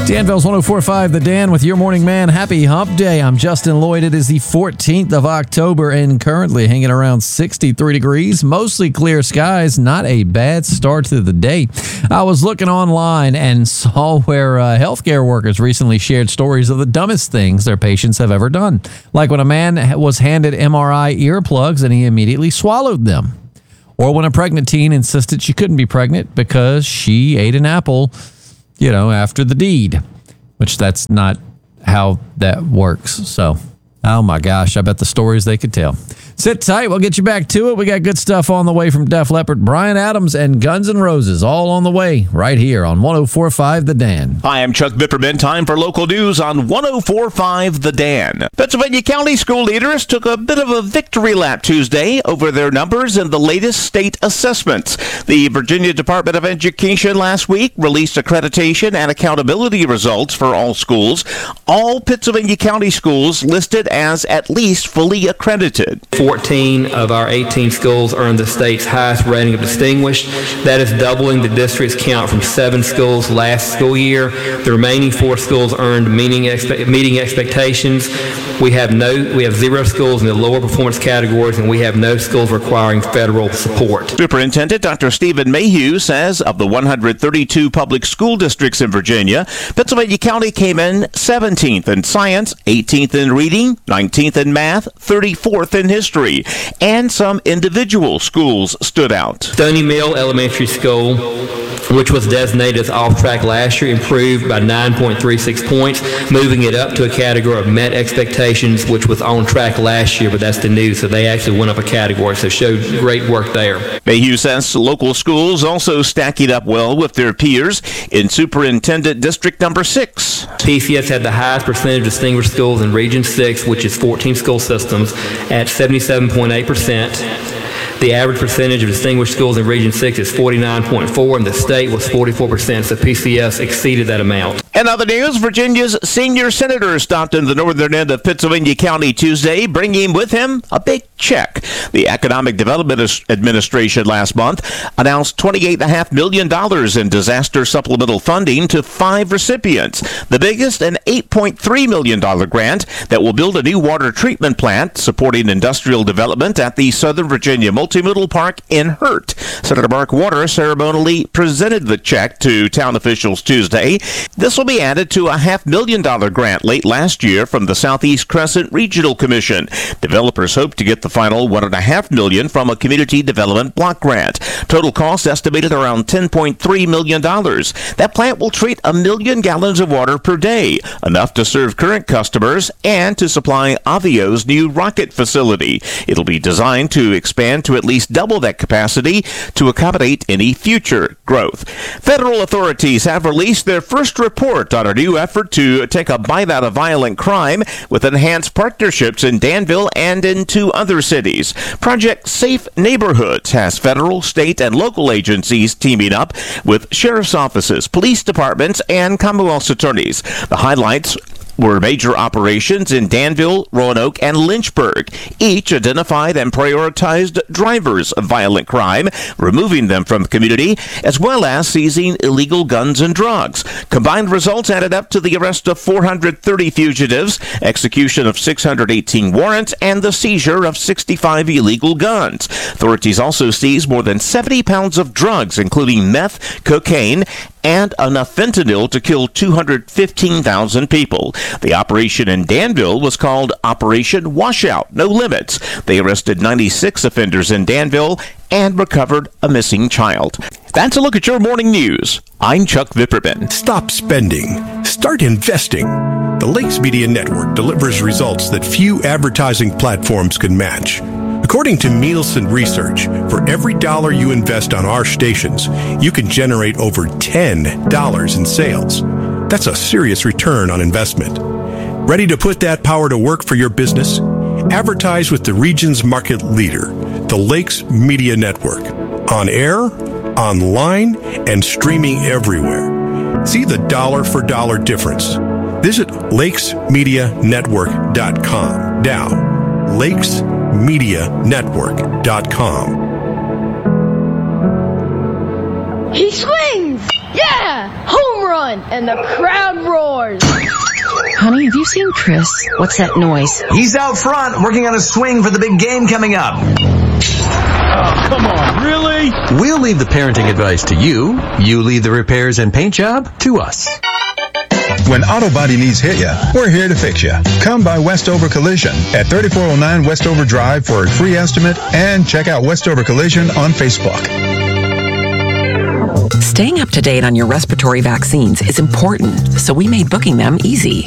Danville's 104.5 The Dan with your morning man. Happy hump day. I'm Justin Lloyd. It is the 14th of October and currently hanging around 63 degrees. Mostly clear skies. Not a bad start to the day. I was looking online and saw where healthcare workers recently shared stories of the dumbest things their patients have ever done. Like when a man was handed MRI earplugs and he immediately swallowed them. Or when a pregnant teen insisted she couldn't be pregnant because she ate an apple after the deed, which that's not how that works. So, oh my gosh, I bet the stories they could tell. Sit tight. We'll get you back to it. We got good stuff on the way from Def Leppard, Bryan Adams, and Guns N' Roses, all on the way right here on 104.5 The Dan. Hi, I'm Chuck Bipperman. Time for local news on 104.5 The Dan. Pennsylvania County school leaders took a bit of a victory lap Tuesday over their numbers in the latest state assessments. The Virginia Department of Education last week released accreditation and accountability results for all schools. All Pennsylvania County schools listed as at least fully accredited. 14 of our 18 schools earned the state's highest rating of distinguished. That is doubling the district's count from 7 schools last school year. The remaining 4 schools earned meeting expectations. We have 0 schools in the lower performance categories, and we have no schools requiring federal support. Superintendent Dr. Stephen Mayhew says of the 132 public school districts in Virginia, Pennsylvania County came in 17th in science, 18th in reading, 19th in math, 34th in history, and some individual schools stood out. Stony Mill Elementary School, which was designated as off-track last year, improved by 9.36 points, moving it up to a category of met expectations, which was on track last year, but that's the news, so they actually went up a category, so showed great work there. Mayhew says local schools also stacking up well with their peers in Superintendent District Number 6. PCS had the highest percentage of distinguished schools in Region 6, which is 14 school systems, at 77.8%. The average percentage of distinguished schools in Region 6 is 49.4%, and the state was 44%, so PCS exceeded that amount. In other news, Virginia's senior senator stopped in the northern end of Pennsylvania County Tuesday, bringing with him a big check. The Economic Development Administration last month announced $28.5 million in disaster supplemental funding to 5 recipients. The biggest, an $8.3 million grant that will build a new water treatment plant supporting industrial development at the Southern Virginia Multimodal Park in Hurt. Senator Mark Warner ceremonially presented the check to town officials Tuesday. This will be added to a $500,000 grant late last year from the Southeast Crescent Regional Commission. Developers hope to get the final $1.5 million from a community development block grant. Total cost estimated around $10.3 million. That plant will treat 1 million gallons of water per day, enough to serve current customers and to supply Avio's new rocket facility. It'll be designed to expand to at least double that capacity to accommodate any future growth. Federal authorities have released their first report on a new effort to take a bite out of violent crime with enhanced partnerships in Danville and in 2 other cities. Project Safe Neighborhoods has federal, state, and local agencies teaming up with sheriff's offices, police departments, and Commonwealth's attorneys. The highlights were major operations in Danville, Roanoke, and Lynchburg. Each identified and prioritized drivers of violent crime, removing them from the community, as well as seizing illegal guns and drugs. Combined results added up to the arrest of 430 fugitives, execution of 618 warrants, and the seizure of 65 illegal guns. Authorities also seized more than 70 pounds of drugs, including meth, cocaine, and enough fentanyl to kill 215,000 people. The operation in Danville was called Operation Washout No Limits. They arrested 96 offenders in Danville and recovered a missing child. That's a look at your morning news. I'm Chuck Vipperman. Stop spending. Start investing. The Lakes Media Network delivers results that few advertising platforms can match. According to Nielsen Research, for every dollar you invest on our stations, you can generate over $10 in sales. That's a serious return on investment. Ready to put that power to work for your business? Advertise with the region's market leader, the Lakes Media Network. On air, online, and streaming everywhere. See the dollar for dollar difference. Visit lakesmedianetwork.com. Now, lakesmedianetwork.com. He swings! Yeah! Home run! and the crowd roars. Honey, have you seen Chris? What's that noise? He's out front working on a swing for the big game coming up. Oh, come on, really? We'll leave the parenting advice to you. You leave the repairs and paint job to us. When auto body needs hit ya, we're here to fix ya. Come by Westover Collision at 3409 Westover Drive for a free estimate and check out Westover Collision on Facebook. Staying up to date on your respiratory vaccines is important, so we made booking them easy.